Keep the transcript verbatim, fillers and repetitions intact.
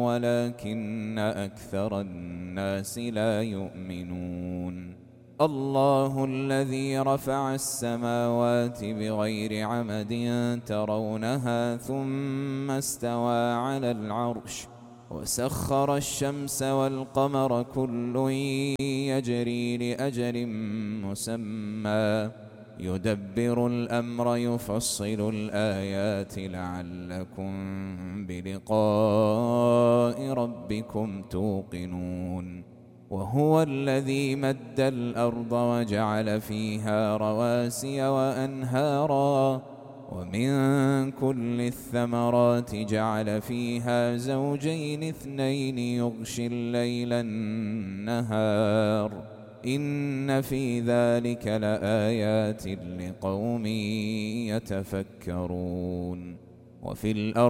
ولكن أكثر الناس لا يؤمنون. الله الذي رفع السماوات بغير عمد ترونها ثم استوى على العرش وسخر الشمس والقمر كل يجري لأجل مسمى يدبر الأمر يفصل الآيات لعلكم بلقاء ربكم توقنون. وهو الذي مد الأرض وجعل فيها رواسي وأنهارا ومن كل الثمرات جعل فيها زوجين اثنين يغشي الليل النهار إن في ذلك لآيات لقوم يتفكرون. وفي الأرض